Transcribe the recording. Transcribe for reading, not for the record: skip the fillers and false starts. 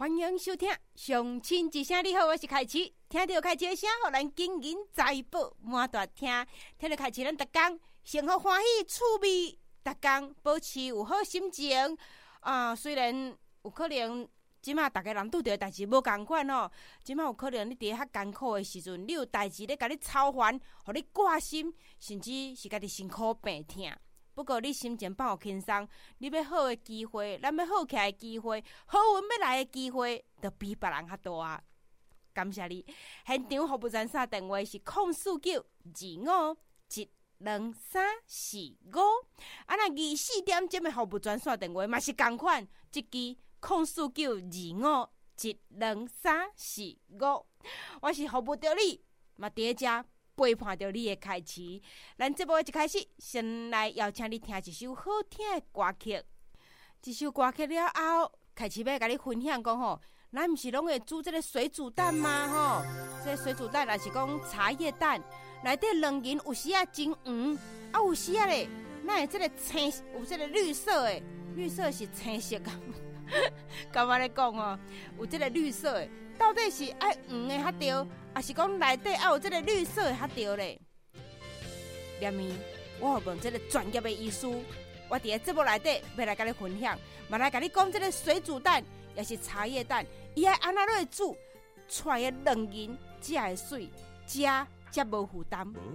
欢迎收听上亲一声你好，我是凯琪。听到凯琪的声，互咱金银财宝满大听。听到凯琪，咱逐工生活欢喜趣味，逐工保持有好心情。虽然有可能即马逐个人拄着的代志无共款吼，即马有可能你伫遐艰苦的时阵，你有代志咧甲你操烦，互你挂心，甚至是家己身躯病痛。不过你心情放互轻松，你要好的机会，咱要好起来的机会，好运要来的机会，就比别人较大啊！感谢你，现场服务专线电话是04925123445。那24点钟的服务专线电话嘛是同款，一支04925123445。我是服务着你，嘛伫遮陪伴着你的开始。咱节目的一开始，先来邀请你听一首好听的歌曲。这首歌曲了后，开始要甲你分享讲吼，咱毋是拢会煮这个水煮蛋吗？吼，这个水煮蛋也是讲茶叶蛋，内底卵银有时啊真黄，有时啊咧，那有这个青，有这个绿色的，绿色是青色噶。干嘛咧讲哦？有这个绿色的，到底是爱黄的较对，还是讲内底爱有这个绿色的较对咧？下面我有问这个专业的医师，我伫个节目内底要来甲你分享，嘛来甲你讲这个水煮蛋，也是茶叶蛋，伊爱安怎来煮，出的卵银才会水，食才无负担。